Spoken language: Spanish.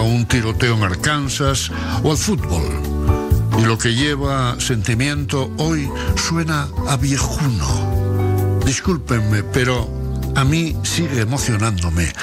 un tiroteo en Arkansas o al fútbol. Y lo que lleva sentimiento hoy suena a viejuno. Discúlpenme, pero a mí sigue emocionándome